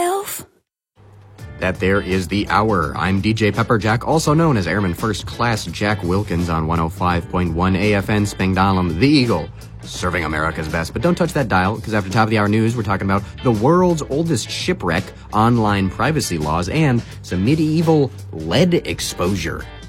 yourself? That there is the hour. I'm DJ Pepperjack, also known as Airman First Class Jack Wilkins on 105.1 AFN Spangdahlem, the Eagle, serving America's best. But don't touch that dial, because after top of the hour news, we're talking about the world's oldest shipwreck, online privacy laws, and some medieval lead exposure.